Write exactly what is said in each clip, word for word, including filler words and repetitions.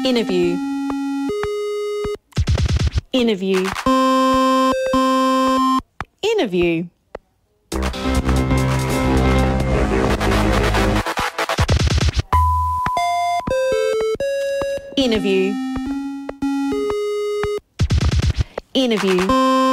Interview. Interview. Interview. Interview. Interview.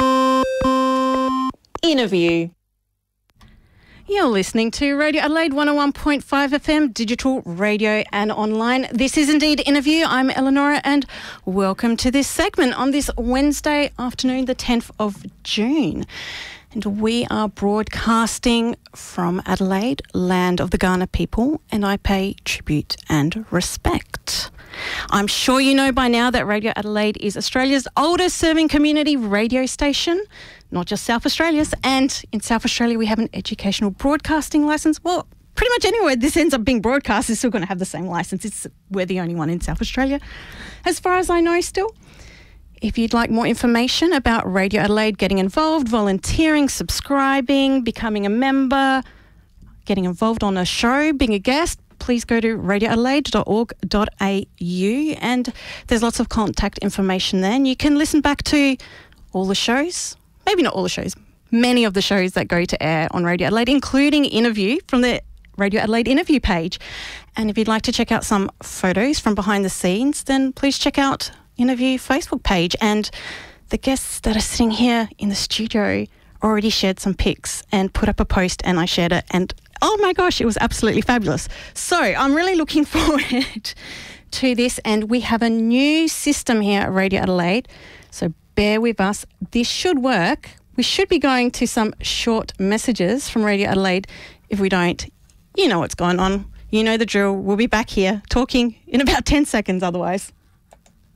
Interview. You're listening to Radio Adelaide one oh one point five F M, digital radio and online. This is indeed Interview. I'm Eleonora and welcome to this segment on this Wednesday afternoon, the tenth of June. And we are broadcasting from Adelaide, land of the Kaurna people, and I pay tribute and respect. I'm sure you know by now that Radio Adelaide is Australia's oldest serving community radio station, not just South Australia's. And in South Australia, we have an educational broadcasting licence. Well, pretty much anywhere this ends up being broadcast is still going to have the same licence. It's, we're the only one in South Australia, as far as I know still. If you'd like more information about Radio Adelaide, getting involved, volunteering, subscribing, becoming a member, getting involved on a show, being a guest, please go to radio adelaide dot org dot a u, and there's lots of contact information there. And you can listen back to all the shows, maybe not all the shows, many of the shows that go to air on Radio Adelaide, including Interview from the Radio Adelaide Interview page. And if you'd like to check out some photos from behind the scenes, then please check out Interview Facebook page. And the guests that are sitting here in the studio already shared some pics and put up a post, and I shared it, and oh my gosh, it was absolutely fabulous. So I'm really looking forward to this, and we have a new system here at Radio Adelaide, so bear with us. This should work. We should be going to some short messages from Radio Adelaide. If we don't, you know what's going on. You know the drill. We'll be back here talking in about ten seconds otherwise.